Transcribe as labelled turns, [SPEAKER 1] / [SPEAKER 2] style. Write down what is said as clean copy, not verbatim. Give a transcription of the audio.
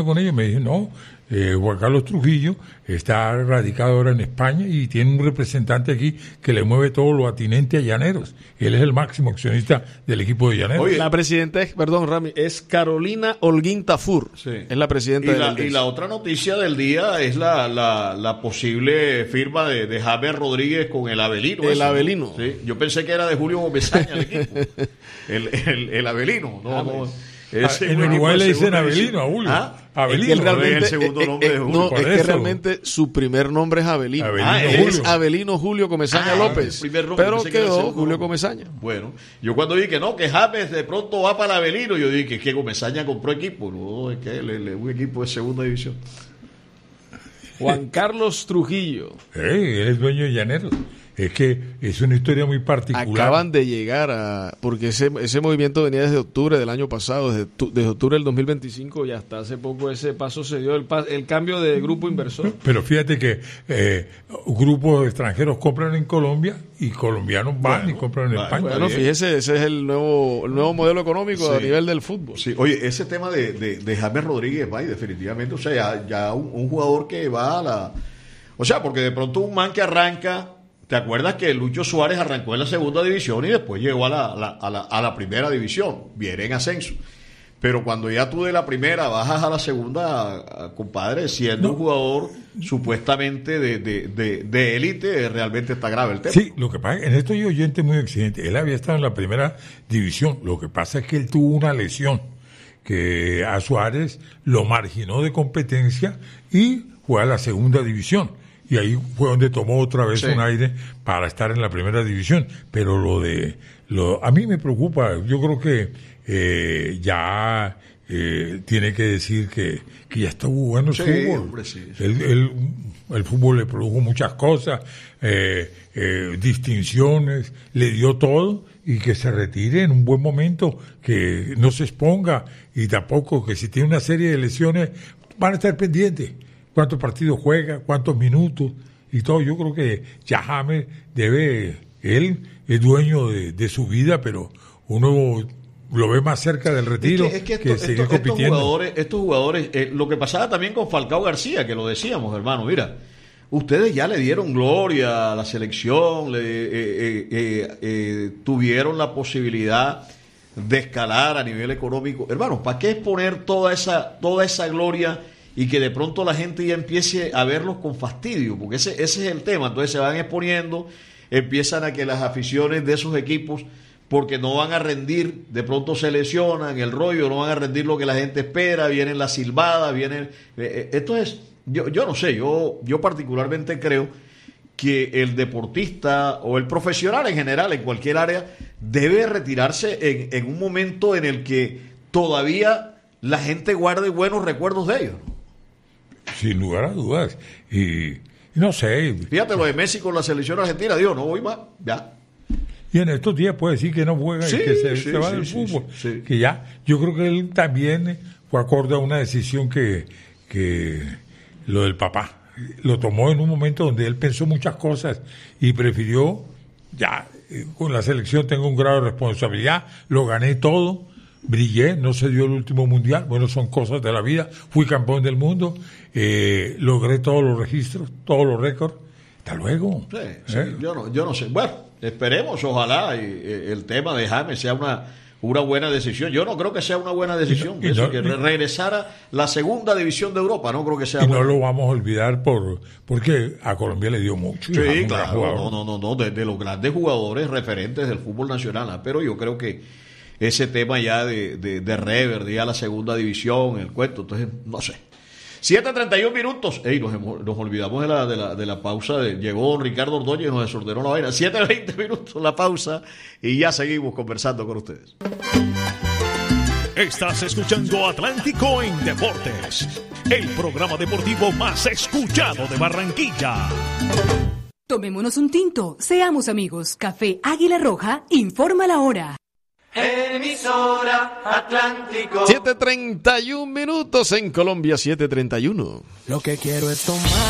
[SPEAKER 1] con ella y me dijo, no, Juan Carlos Trujillo está radicado ahora en España y tiene un representante aquí que le mueve todo lo atinente a Llaneros. Él es el máximo accionista del equipo de Llaneros.
[SPEAKER 2] Oye, la presidenta Rami, es Carolina Holguín Tafur.
[SPEAKER 3] Sí.
[SPEAKER 2] Es la presidenta
[SPEAKER 3] y la otra noticia del día es la posible firma de James Rodríguez con el Avelino.
[SPEAKER 2] El Avelino.
[SPEAKER 3] Sí, yo pensé que era de Julio Comesaña el equipo. el Avelino. No.
[SPEAKER 1] En Uruguay le dicen Avelino a Julio.
[SPEAKER 2] Avelino.
[SPEAKER 3] Es el segundo nombre de Julio.
[SPEAKER 2] No, es que realmente su primer nombre es Avelino. Es Avelino Julio Comesaña López. Pero quedó Julio Comesaña.
[SPEAKER 3] Bueno, yo cuando vi que James de pronto va para Avelino, yo dije que Comesaña compró equipo. No, es que un equipo de segunda división.
[SPEAKER 2] Juan Carlos Trujillo.
[SPEAKER 1] Él es dueño de Llaneros. Es que es una historia muy particular.
[SPEAKER 2] Acaban de llegar porque ese movimiento venía desde octubre del año pasado, desde octubre del 2025, y hasta hace poco ese paso se dio, el cambio de grupo inversor.
[SPEAKER 1] Pero fíjate que grupos extranjeros compran en Colombia y colombianos van y compran en España.
[SPEAKER 2] Bueno, fíjese, ese es el nuevo modelo económico a nivel del fútbol.
[SPEAKER 3] Sí, oye, ese tema de James Rodríguez, definitivamente, o sea, ya un jugador que va a la... O sea, porque de pronto un man que arranca... ¿Te acuerdas que Lucho Suárez arrancó en la segunda división y después llegó a la primera división? Viene en ascenso. Pero cuando ya tú de la primera bajas a la segunda, compadre, siendo un jugador supuestamente de élite, realmente está grave el tema.
[SPEAKER 1] Sí, lo que pasa es que en esto hay oyente muy exigente. Él había estado en la primera división. Lo que pasa es que él tuvo una lesión que a Suárez lo marginó de competencia y fue a la segunda división. Y ahí fue donde tomó otra vez un aire para estar en la primera división. Pero a mí me preocupa. Yo creo que ya tiene que decir que ya estuvo bueno el fútbol.
[SPEAKER 3] Hombre, sí.
[SPEAKER 1] El fútbol le produjo muchas cosas, distinciones, le dio todo, y que se retire en un buen momento, que no se exponga, y tampoco que si tiene una serie de lesiones van a estar pendientes. ¿Cuántos partidos juega? ¿Cuántos minutos? Y todo. Yo creo que ya James él es dueño de su vida, pero uno lo ve más cerca del retiro que seguir compitiendo.
[SPEAKER 3] Estos jugadores, lo que pasaba también con Falcao García, que lo decíamos, hermano, mira, ustedes ya le dieron gloria a la selección, tuvieron la posibilidad de escalar a nivel económico. Hermano, ¿para qué exponer toda esa gloria y que de pronto la gente ya empiece a verlos con fastidio? Porque ese es el tema. Entonces se van exponiendo, empiezan a que las aficiones de esos equipos, porque no van a rendir, de pronto se lesionan, el rollo, no van a rendir lo que la gente espera, vienen las silbadas, entonces, yo no sé, yo particularmente creo que el deportista o el profesional en general, en cualquier área, debe retirarse en un momento en el que todavía la gente guarde buenos recuerdos de ellos.
[SPEAKER 1] Sin lugar a dudas. Y no sé.
[SPEAKER 3] Fíjate lo de Messi con la selección argentina, digo, no voy más, ya.
[SPEAKER 1] Y en estos días puede decir que no juega y que se va del fútbol.
[SPEAKER 3] Sí.
[SPEAKER 1] Que ya, yo creo que él también fue acorde a una decisión que lo del papá. Lo tomó en un momento donde él pensó muchas cosas y prefirió, ya, con la selección tengo un grado de responsabilidad, lo gané todo. Brillé, no se dio el último mundial, bueno, son cosas de la vida, fui campeón del mundo, logré todos los registros, todos los récords, hasta luego.
[SPEAKER 3] Sí, yo no sé, bueno, esperemos, ojalá el tema de James sea una buena decisión. Yo no creo que sea una buena decisión, que regresara la segunda división de Europa, no creo que sea
[SPEAKER 1] y
[SPEAKER 3] buena.
[SPEAKER 1] No lo vamos a olvidar porque a Colombia le dio mucho.
[SPEAKER 3] Sí, claro, no, de los grandes jugadores referentes del fútbol nacional, pero yo creo que ese tema ya de rever, ya la segunda división, el cuento, entonces, no sé. 7:31 minutos. Nos olvidamos de la pausa. Llegó Ricardo Ordóñez y nos desordenó la vaina. 7:20 minutos la pausa y ya seguimos conversando con ustedes.
[SPEAKER 4] Estás escuchando Atlántico en Deportes, el programa deportivo más escuchado de Barranquilla.
[SPEAKER 5] Tomémonos un tinto, seamos amigos. Café Águila Roja informa la hora.
[SPEAKER 6] Emisora Atlántico.
[SPEAKER 2] 7:31 minutos en Colombia, 7:31.
[SPEAKER 6] Lo que quiero es tomar